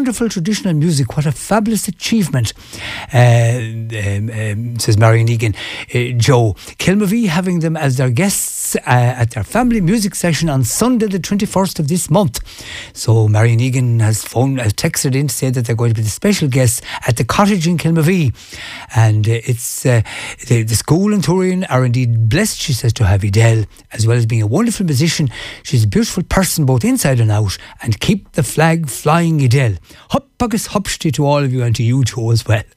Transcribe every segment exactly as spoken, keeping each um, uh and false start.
wonderful traditional music. What a fabulous achievement, uh, um, um, says Marion Egan. Uh, Joe, Kilmavie having them as their guests uh, at their family music session on Sunday the twenty-first of this month. So Marion Egan has phoned, has texted in to say that they're going to be the special guests at the cottage in Kilmavie. And uh, it's uh, the, the school in Turin are indeed blessed, she says, to have Edel, as well as being a wonderful musician. She's a beautiful person both inside and out, and keep the flag flying, Edel. Hop agus hopsti to all of you, and to you too as well.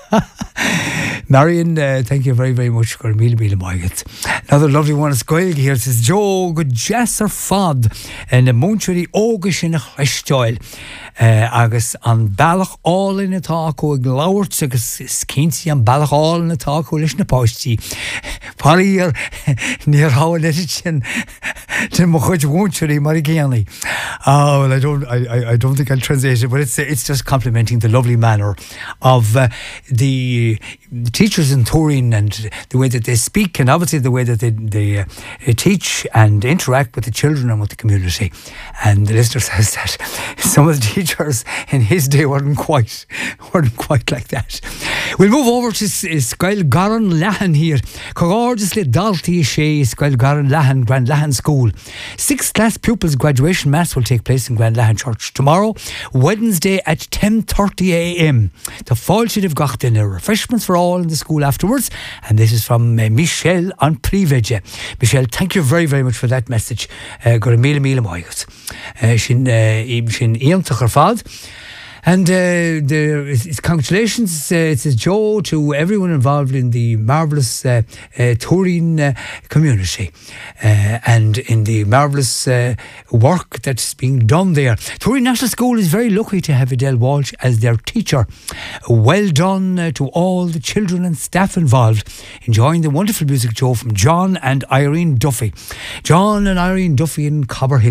Marion, uh, thank you very, very much. Another lovely one is Gail here. It says, Joe, good jasser fad, and the muncheri ogish in a chrestoil. Agus an ballach all in a taco, glowert, agus skinty and ballach all in a taco, lish na posti. Parir, near how letting to Mochuch muncheri marigiani. Oh, well, I don't, I, I don't think I'll translate it, but it's, it's just complimenting the lovely manner of uh, the teachers in Turin and the way that they speak, and obviously the way that they, they uh, teach and interact with the children and with the community. And the listener says that some of the teachers in his day weren't quite weren't quite like that. We'll move over to Scoil Garan Lahan here. Gorgeously Dalty Shea, Scoil Garan Lahan, Grand Lahan School. Sixth class pupils' graduation mass will take place in Grand Lahan Church tomorrow, Wednesday at ten thirty a m. The fall should have got dinner, refreshments for all in the school afterwards. And this is from uh, Michelle on Priveje. Michelle, thank you very, very much for that message. Got a mile mile moigot. Shin shin iam fad. And uh, the, it's congratulations, uh, it says Joe, to everyone involved in the marvellous uh, uh, Turin uh, community uh, and in the marvellous uh, work that's being done there. Turin National School is very lucky to have Edel Walsh as their teacher. Well done uh, to all the children and staff involved, enjoying the wonderful music, Joe, from John and Irene Duffy. John and Irene Duffy in Cobberhill.